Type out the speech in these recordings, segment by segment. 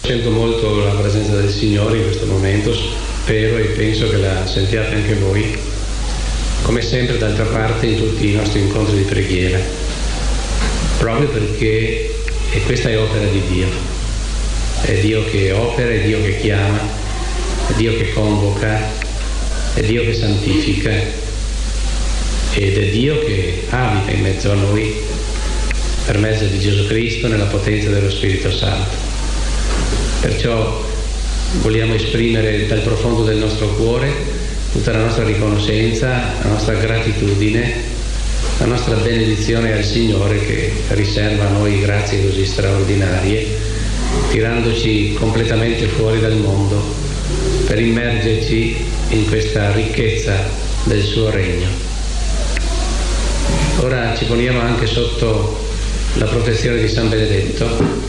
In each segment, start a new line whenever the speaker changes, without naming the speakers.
Sento molto la presenza del Signore in questo momento, spero e penso che la sentiate anche voi, come sempre d'altra parte in tutti i nostri incontri di preghiera, proprio perché questa è opera di Dio. È Dio che opera, è Dio che chiama, è Dio che convoca, è Dio che santifica ed è Dio che abita in mezzo a noi per mezzo di Gesù Cristo nella potenza dello Spirito Santo. Perciò vogliamo esprimere dal profondo del nostro cuore tutta la nostra riconoscenza, la nostra gratitudine, la nostra benedizione al Signore che riserva a noi grazie così straordinarie, tirandoci completamente fuori dal mondo per immergerci in questa ricchezza del suo regno. Ora ci poniamo anche sotto la protezione di San Benedetto,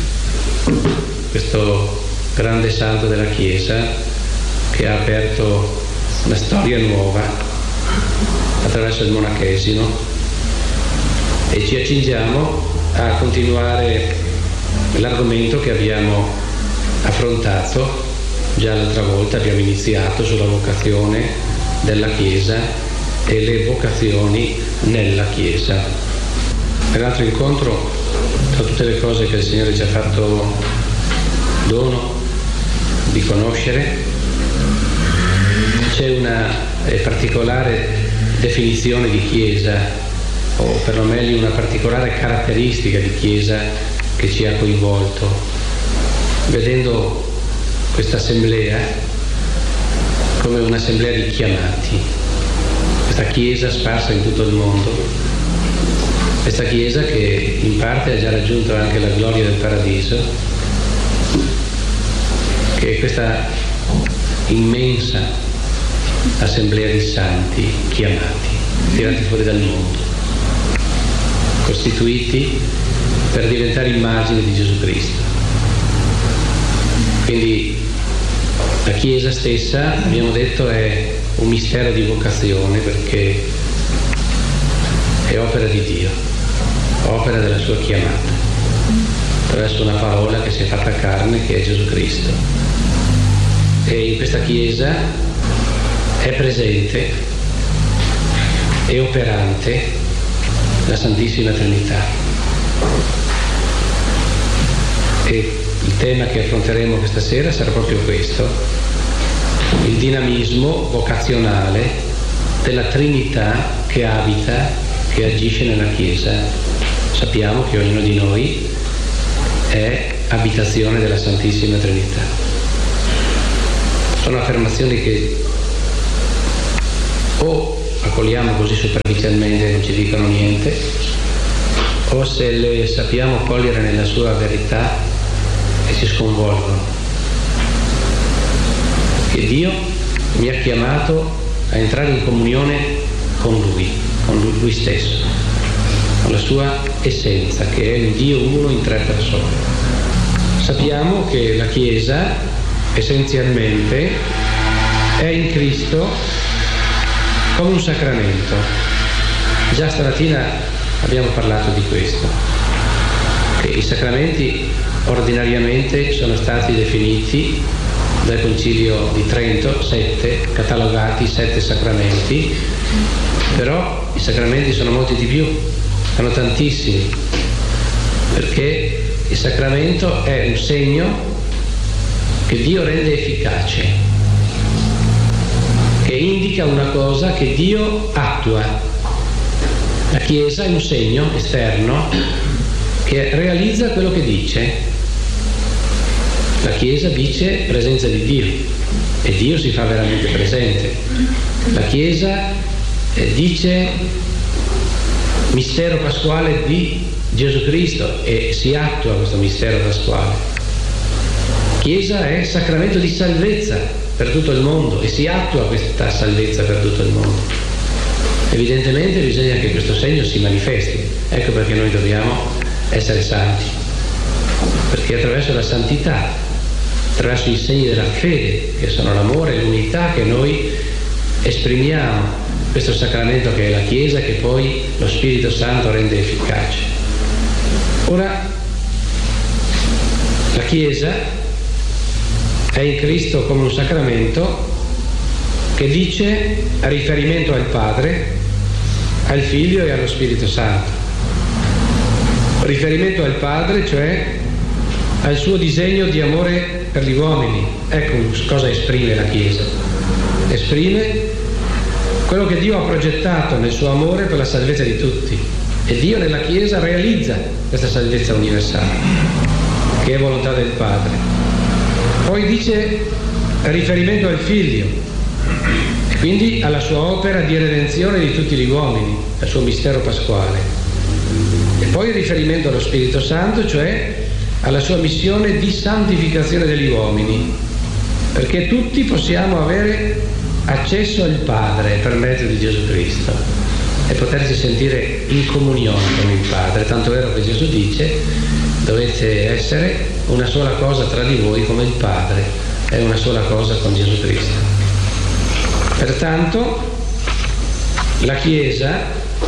questo grande santo della Chiesa che ha aperto una storia nuova attraverso il monachesimo, e ci accingiamo a continuare l'argomento che abbiamo affrontato già l'altra volta. Abbiamo iniziato sulla vocazione della Chiesa e le vocazioni nella Chiesa. Nell'altro incontro, tra tutte le cose che il Signore ci ha fatto dono di conoscere, c'è una particolare definizione di Chiesa, o perlomeno una particolare caratteristica di Chiesa che ci ha coinvolto, vedendo questa assemblea come un'assemblea di chiamati, questa Chiesa sparsa in tutto il mondo, questa Chiesa che in parte ha già raggiunto anche la gloria del paradiso, che è questa immensa assemblea di santi chiamati, tirati fuori dal mondo, costituiti per diventare immagine di Gesù Cristo. Quindi la Chiesa stessa, abbiamo detto, è un mistero di vocazione, perché è opera di Dio, opera della sua chiamata, attraverso una parola che si è fatta carne, che è Gesù Cristo. E in questa Chiesa è presente e operante la Santissima Trinità. E il tema che affronteremo questa sera sarà proprio questo: il dinamismo vocazionale della Trinità che abita, che agisce nella Chiesa. Sappiamo che ognuno di noi è abitazione della Santissima Trinità. Sono affermazioni che o accogliamo così superficialmente e non ci dicono niente, o se le sappiamo cogliere nella sua verità e ci sconvolgono. Che Dio mi ha chiamato a entrare in comunione con Lui stesso, con la sua essenza, che è il Dio uno in tre persone. Sappiamo che la Chiesa essenzialmente è in Cristo come un sacramento. Già stamattina abbiamo parlato di questo, che i sacramenti ordinariamente sono stati definiti dal Concilio di Trento 7, catalogati 7 sacramenti, però i sacramenti sono molti di più, sono tantissimi, perché il sacramento è un segno che Dio rende efficace, che indica una cosa che Dio attua. La Chiesa è un segno esterno che realizza quello che dice. La Chiesa dice presenza di Dio e Dio si fa veramente presente. La Chiesa dice mistero pasquale di Gesù Cristo e si attua questo mistero pasquale. Chiesa è sacramento di salvezza per tutto il mondo e si attua questa salvezza per tutto il mondo. Evidentemente bisogna che questo segno si manifesti. Ecco perché noi dobbiamo essere santi, perché attraverso la santità, attraverso i segni della fede, che sono l'amore e l'unità, che noi esprimiamo questo sacramento che è la Chiesa, che poi lo Spirito Santo rende efficace. Ora, La Chiesa è in Cristo come un sacramento che dice riferimento al Padre, al Figlio e allo Spirito Santo. Riferimento al Padre, cioè al suo disegno di amore per gli uomini. Ecco cosa esprime la Chiesa. Esprime quello che Dio ha progettato nel suo amore per la salvezza di tutti. E Dio nella Chiesa realizza questa salvezza universale, che è volontà del Padre. Poi dice riferimento al Figlio, e quindi alla sua opera di redenzione di tutti gli uomini, al suo mistero pasquale. E poi riferimento allo Spirito Santo, cioè alla sua missione di santificazione degli uomini, perché tutti possiamo avere accesso al Padre per mezzo di Gesù Cristo e poterci sentire in comunione con il Padre, tanto è vero che Gesù dice: dovete essere una sola cosa tra di voi come il Padre è una sola cosa con Gesù Cristo. Pertanto la Chiesa,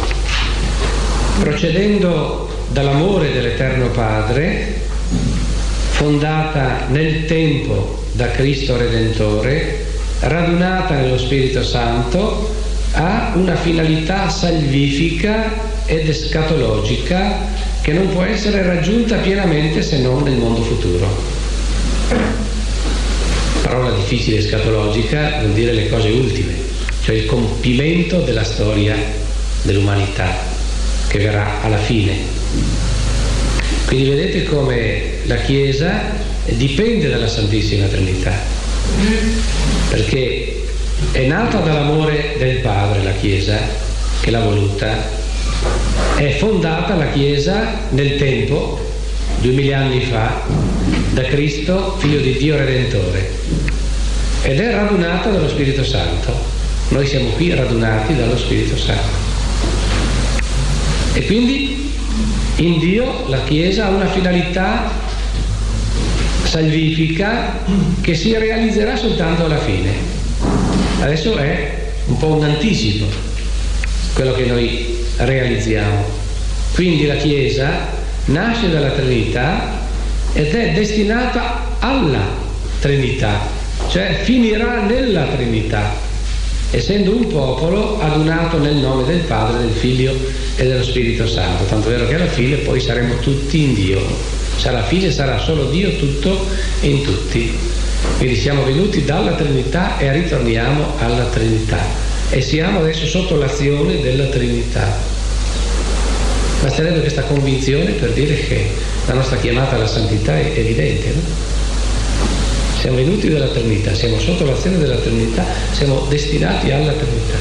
procedendo dall'amore dell'Eterno Padre, fondata nel tempo da Cristo Redentore, radunata nello Spirito Santo, ha una finalità salvifica ed escatologica che non può essere raggiunta pienamente se non nel mondo futuro. Parola difficile, escatologica, vuol dire le cose ultime, cioè il compimento della storia dell'umanità che verrà alla fine. Quindi vedete come la Chiesa dipende dalla Santissima Trinità, perché è nata dall'amore del Padre la Chiesa, che l'ha voluta, è fondata la Chiesa nel tempo, 2000 anni fa, da Cristo, Figlio di Dio Redentore, ed è radunata dallo Spirito Santo. Noi siamo qui radunati dallo Spirito Santo. E quindi in Dio la Chiesa ha una finalità salvifica che si realizzerà soltanto alla fine. Adesso è un po' un anticipo quello che noi realizziamo. Quindi la Chiesa nasce dalla Trinità ed è destinata alla Trinità, cioè finirà nella Trinità, essendo un popolo adunato nel nome del Padre, del Figlio e dello Spirito Santo. Tanto è vero che alla fine poi saremo tutti in Dio. Alla fine sarà solo Dio tutto in tutti. Quindi siamo venuti dalla Trinità e ritorniamo alla Trinità e siamo adesso sotto l'azione della Trinità. Basterebbe questa convinzione per dire che la nostra chiamata alla santità è evidente, no? Siamo venuti dalla Trinità, siamo sotto l'azione della Trinità, siamo destinati alla Trinità.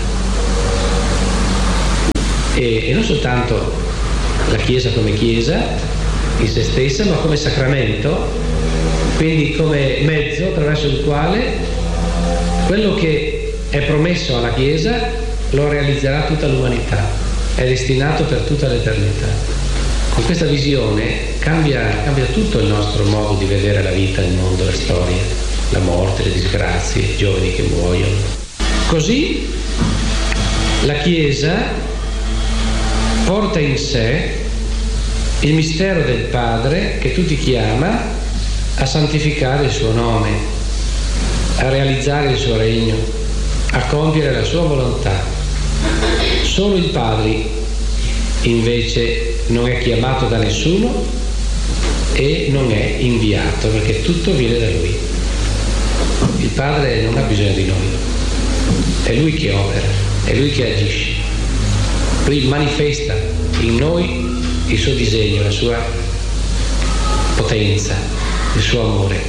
E non soltanto la Chiesa come Chiesa in se stessa, ma come sacramento, quindi come mezzo attraverso il quale quello che è promesso alla Chiesa lo realizzerà tutta l'umanità, è destinato per tutta l'eternità. Con questa visione cambia tutto il nostro modo di vedere la vita, il mondo, la storia, la morte, le disgrazie, i giovani che muoiono. Così la Chiesa porta in sé il mistero del Padre che tutti chiama a santificare il suo nome, a realizzare il suo regno, a compiere la sua volontà. Solo il Padre invece non è chiamato da nessuno e non è inviato, perché tutto viene da Lui. Il Padre non ha bisogno di noi, è Lui che opera, è Lui che agisce. Lui manifesta in noi il suo disegno, la sua potenza, il suo amore.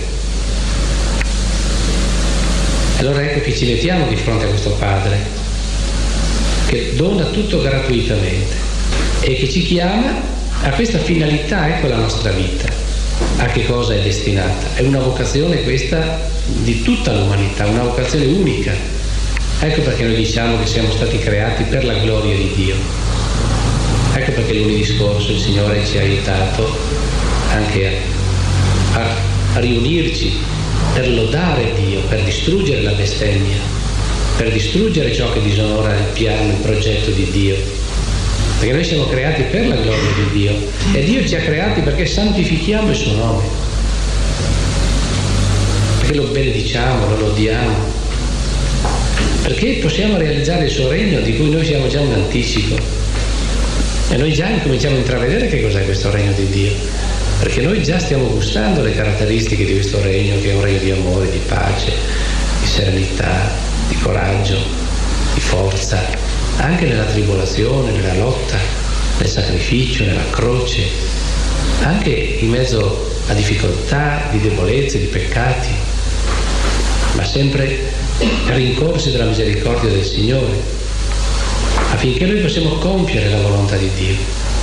Allora ecco che ci mettiamo di fronte a questo Padre che dona tutto gratuitamente e che ci chiama a questa finalità. Ecco la nostra vita, a che cosa è destinata. È una vocazione questa di tutta l'umanità, una vocazione unica. Ecco perché noi diciamo che siamo stati creati per la gloria di Dio. Ecco perché lunedì scorso il Signore ci ha aiutato anche a riunirci per lodare Dio, per distruggere la bestemmia, per distruggere ciò che disonora il piano, il progetto di Dio. Perché noi siamo creati per la gloria di Dio e Dio ci ha creati perché santifichiamo il suo nome. perché lo benediciamo, lo lodiamo, perché possiamo realizzare il suo regno di cui noi siamo già un anticipo. E noi già incominciamo a intravedere che cos'è questo regno di Dio, perché noi già stiamo gustando le caratteristiche di questo regno, che è un regno di amore, di pace, di serenità, di coraggio, di forza, anche nella tribolazione, nella lotta, nel sacrificio, nella croce, anche in mezzo a difficoltà, di debolezze, di peccati, ma sempre rincorsi dalla misericordia del Signore, affinché noi possiamo compiere la volontà di Dio.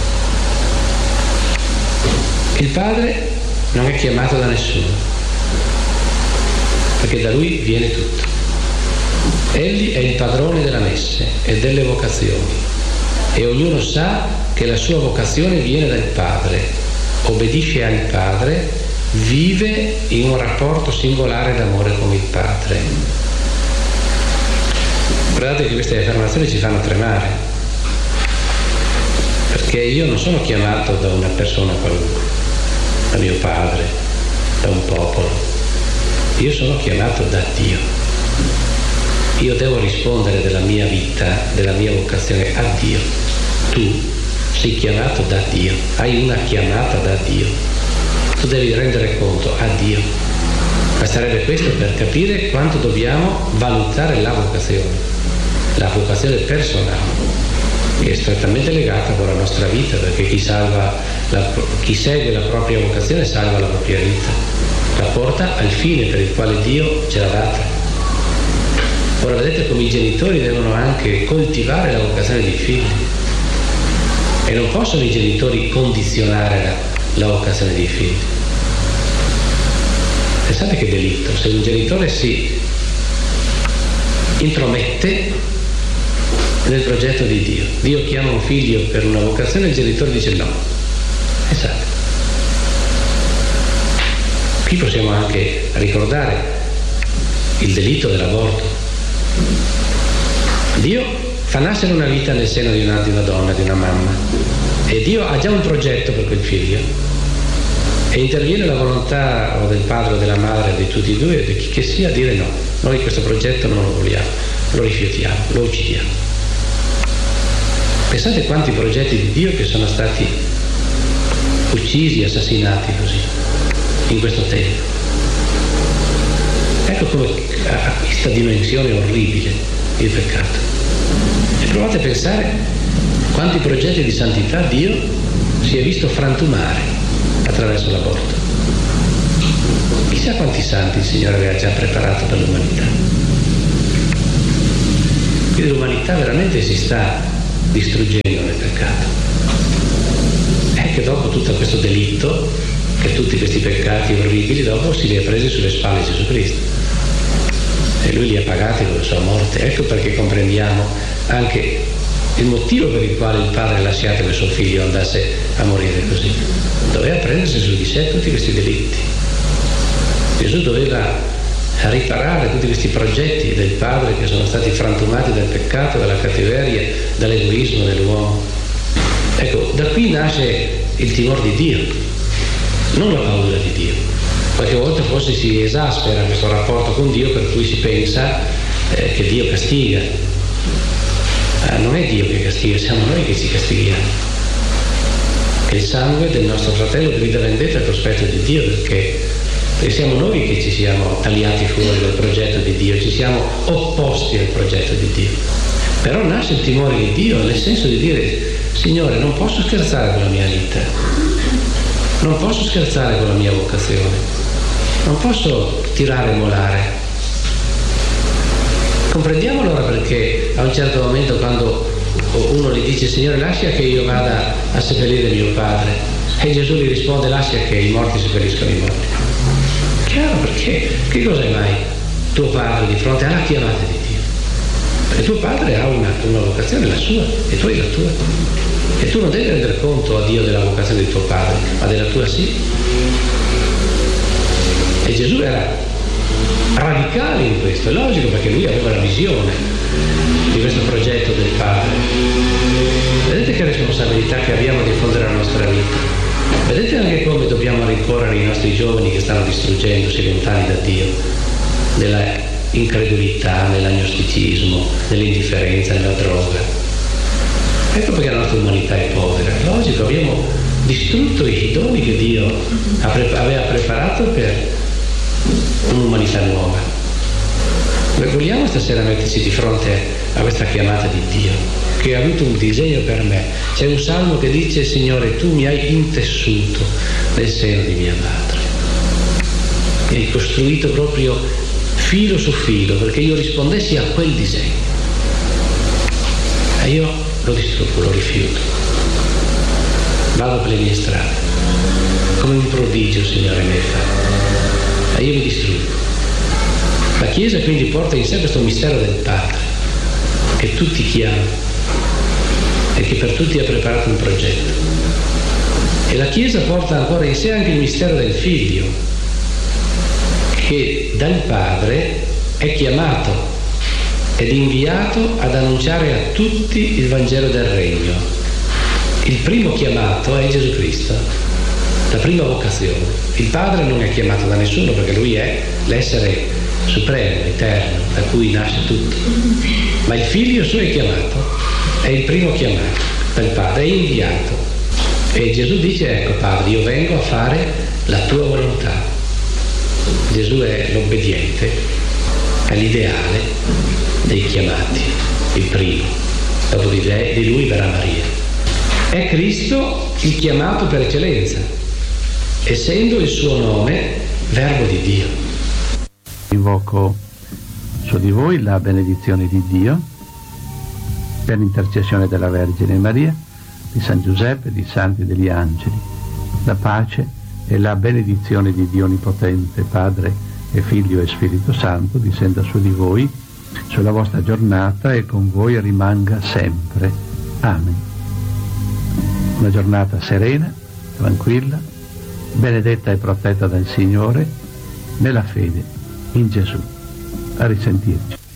Il Padre non è chiamato da nessuno, perché da Lui viene tutto. Egli è il padrone della messe e delle vocazioni, e ognuno sa che la sua vocazione viene dal Padre, obbedisce al Padre, vive in un rapporto singolare d'amore con il Padre. Guardate che queste affermazioni ci fanno tremare, perché io non sono chiamato da una persona qualunque, da mio padre, da un popolo. Io sono chiamato da Dio. Io devo rispondere della mia vita, della mia vocazione a Dio. Tu sei chiamato da Dio, hai una chiamata da Dio. Tu devi rendere conto a Dio. Basterebbe questo per capire quanto dobbiamo valutare la vocazione personale, che è strettamente legata con la nostra vita, perché chi segue la propria vocazione salva la propria vita, la porta al fine per il quale Dio ce l'ha data. Ora vedete come i genitori devono anche coltivare la vocazione dei figli, e non possono i genitori condizionare la vocazione dei figli. Pensate che delitto se un genitore si intromette nel progetto di Dio. Dio chiama un figlio per una vocazione e il genitore dice no. Pensate. Qui possiamo anche ricordare il delitto dell'aborto. Dio fa nascere una vita nel seno di una donna, di una mamma, e Dio ha già un progetto per quel figlio, e interviene la volontà o del padre o della madre, di tutti e due, di chi che sia, a dire no, noi questo progetto non lo vogliamo, lo rifiutiamo, lo uccidiamo. Pensate quanti progetti di Dio che sono stati uccisi, assassinati così, in questo tempo. Ecco come ha questa dimensione orribile il peccato. E provate a pensare quanti progetti di santità Dio si è visto frantumare attraverso l'aborto. Chissà quanti santi il Signore aveva già preparato per l'umanità. Quindi l'umanità veramente si sta distruggendo nel peccato. È che dopo tutto questo delitto, che tutti questi peccati orribili, dopo si li ha presi sulle spalle Gesù Cristo, e Lui li ha pagati con la sua morte. Ecco perché comprendiamo anche il motivo per il quale il Padre ha lasciato che suo figlio andasse a morire così. Doveva prendersi su di sé tutti questi delitti. Gesù doveva riparare tutti questi progetti del Padre che sono stati frantumati dal peccato, dalla cattiveria, dall'egoismo dell'uomo. Ecco, da qui nasce il timore di Dio, non la paura di Dio. Qualche volta forse si esaspera questo rapporto con Dio, per cui si pensa che Dio castiga. Non è Dio che castiga, siamo noi che ci castighiamo. Che il sangue del nostro fratello grida vendetta al cospetto di Dio, perché siamo noi che ci siamo tagliati fuori dal progetto di Dio, ci siamo opposti al progetto di Dio. Però nasce il timore di Dio nel senso di dire: Signore, non posso scherzare con la mia vita, non posso scherzare con la mia vocazione, non posso tirare e molare. Comprendiamo allora perché a un certo momento, quando uno gli dice: Signore, lascia che io vada a seppellire mio padre, e Gesù gli risponde: lascia che i morti seppelliscano i morti. Chiaro, perché che cos'è mai tuo padre di fronte alla chiamata di Dio? Perché tuo padre ha una vocazione, la sua, e tu hai la tua, e tu non devi rendere conto a Dio della vocazione di tuo padre, ma della tua sì. E Gesù era radicale in questo, è logico, perché lui aveva la visione di questo progetto del Padre. Vedete che responsabilità che abbiamo di diffondere la nostra vita. Vedete anche come dobbiamo rincorrere i nostri giovani che stanno distruggendosi lontani da Dio, nella incredulità, nell'agnosticismo, nell'indifferenza, nella droga. Ecco perché la nostra umanità è povera. Logico, abbiamo distrutto i doni che Dio aveva preparato per un'umanità nuova. Vogliamo stasera metterci di fronte a questa chiamata di Dio, che ha avuto un disegno per me. C'è un salmo che dice: Signore, tu mi hai intessuto nel seno di mia madre. Mi hai costruito proprio filo su filo perché io rispondessi a quel disegno. E io lo distruggo, lo rifiuto. Vado per le mie strade. Come un prodigio, Signore, mi hai fatto. E io mi distruggo. La Chiesa quindi porta in sé questo mistero del Padre, che tutti chiama e che per tutti ha preparato un progetto. E la Chiesa porta ancora in sé anche il mistero del Figlio, che dal Padre è chiamato ed inviato ad annunciare a tutti il Vangelo del Regno. Il primo chiamato è Gesù Cristo, la prima vocazione. Il Padre non è chiamato da nessuno perché Lui è l'essere supremo, eterno, da cui nasce tutto. Ma il Figlio suo è chiamato, è il primo chiamato dal Padre, è inviato. E Gesù dice: ecco Padre, io vengo a fare la tua volontà. Gesù è l'obbediente, è l'ideale dei chiamati, il primo. Dopo di lui verrà Maria. È Cristo il chiamato per eccellenza, essendo il suo nome Verbo di Dio.
Invoco su di voi la benedizione di Dio per l'intercessione della Vergine Maria, di San Giuseppe, di santi e degli angeli. La pace e la benedizione di Dio Onnipotente, Padre e Figlio e Spirito Santo, discenda su di voi, sulla vostra giornata e con voi rimanga sempre. Amen. Una giornata serena, tranquilla, benedetta e protetta dal Signore, nella fede in Gesù. A risentirci.